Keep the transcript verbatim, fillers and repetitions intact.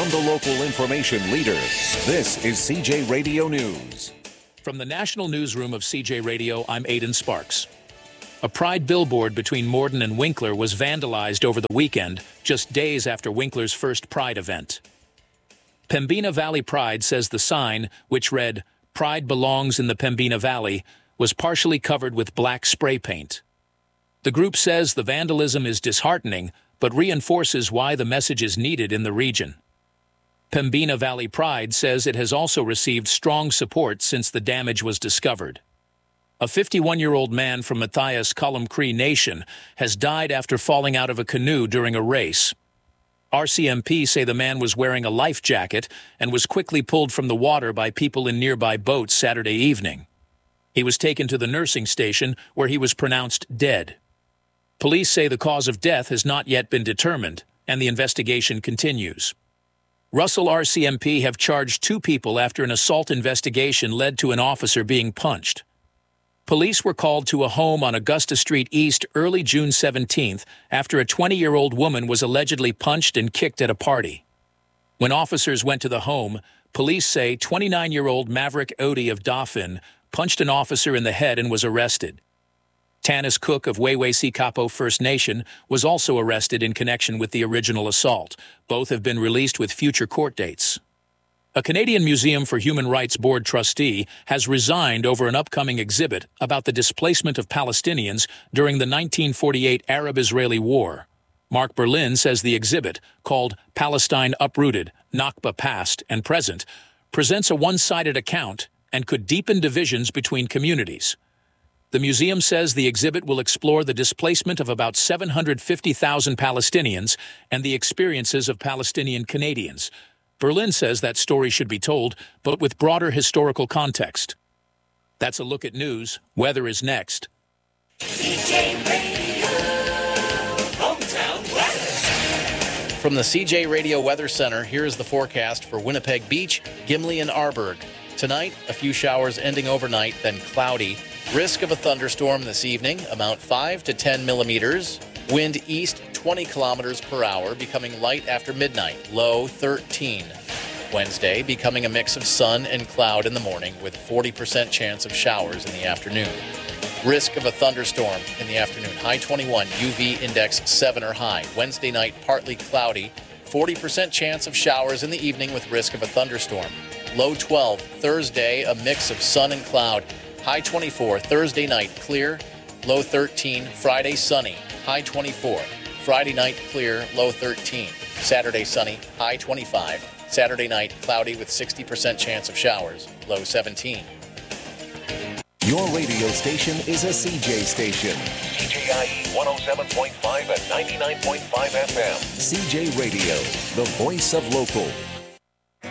From the local information leader, this is C J Radio News. From the national newsroom of C J Radio, I'm Aidan Sparks. A Pride billboard between Morden and Winkler was vandalized over the weekend, just days after Winkler's first Pride event. Pembina Valley Pride says the sign, which read, "Pride belongs in the Pembina Valley," was partially covered with black spray paint. The group says the vandalism is disheartening, but reinforces why the message is needed in the region. Pembina Valley Pride says it has also received strong support since the damage was discovered. A fifty-one-year-old man from Matthias Column Cree Nation has died after falling out of a canoe during a race. R C M P say the man was wearing a life jacket and was quickly pulled from the water by people in nearby boats Saturday evening. He was taken to the nursing station where he was pronounced dead. Police say the cause of death has not yet been determined, and the investigation continues. Russell R C M P have charged two people after an assault investigation led to an officer being punched. Police were called to a home on Augusta Street East early June seventeenth after a twenty-year-old woman was allegedly punched and kicked at a party. When officers went to the home, police say twenty-nine-year-old Maverick Odie of Dauphin punched an officer in the head and was arrested. Tanis Cook of Wewesi-Kapo First Nation was also arrested in connection with the original assault. Both have been released with future court dates. A Canadian Museum for Human Rights Board trustee has resigned over an upcoming exhibit about the displacement of Palestinians during the nineteen forty-eight Arab-Israeli War. Mark Berlin says the exhibit, called Palestine Uprooted, Nakba Past and Present, presents a one-sided account and could deepen divisions between communities. The museum says the exhibit will explore the displacement of about seven hundred fifty thousand Palestinians and the experiences of Palestinian Canadians. Berlin says that story should be told, but with broader historical context. That's a look at news. Weather is next. C J Radio, hometown weather. From the C J Radio Weather Center, here is the forecast for Winnipeg Beach, Gimli, and Arborg. Tonight, a few showers ending overnight, then cloudy. Risk of a thunderstorm this evening, amount five to ten millimeters. Wind east twenty kilometers per hour, becoming light after midnight, low thirteen. Wednesday, becoming a mix of sun and cloud in the morning with forty percent chance of showers in the afternoon. Risk of a thunderstorm in the afternoon, high twenty-one, U V index seven or high. Wednesday night, partly cloudy, forty percent chance of showers in the evening with risk of a thunderstorm. Low twelve. Thursday, a mix of sun and cloud, high twenty-four. Thursday night, clear, low thirteen. Friday, sunny, high twenty-four. Friday night, clear, low thirteen. Saturday, sunny, high twenty-five. Saturday night, cloudy with sixty percent chance of showers, low seventeen. Your radio station is a C J station. C J I E one oh seven point five and ninety-nine point five F M. C J Radio, the voice of local.